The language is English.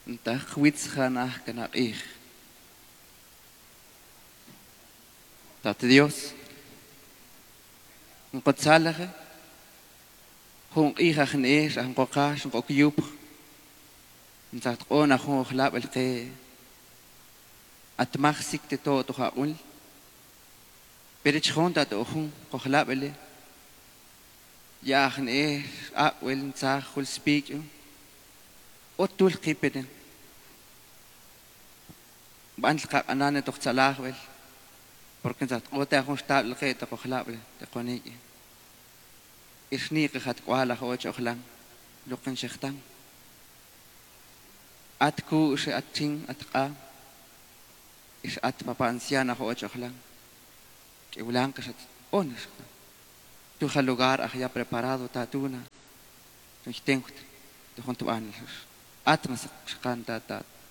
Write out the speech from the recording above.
Ntakwits hanah kanaqih. Tate Dios. Nqotsalaje. Hong iha khanesh ang qoqash qoqyup. Nzat qona hong khlab elqe. Atmaxik te to haul. Berich honta to hong qoqlab ele. Ya khanesh wel nzah khul speak. Otul qipeden. Bantal qa anane to tsalah wel. Porque nzat qota hong stab elqe to qoqlab ele te qoniki. Isniqi khat qwala khoch okhlang. Luqan shekhtan. Atku se ating atqa. Is at papa anciana khoch okhlang. Que ulang kasat ones. Tu ha lugar ya preparado tatuna. Tu tengo tu junto anos. Atmas shkanta tat.